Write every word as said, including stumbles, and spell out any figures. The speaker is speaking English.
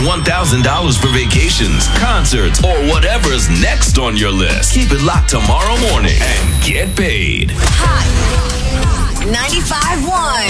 one thousand dollars for vacations, concerts, or whatever's next on your list. Keep it locked tomorrow morning and get paid. Hot ninety-five point one.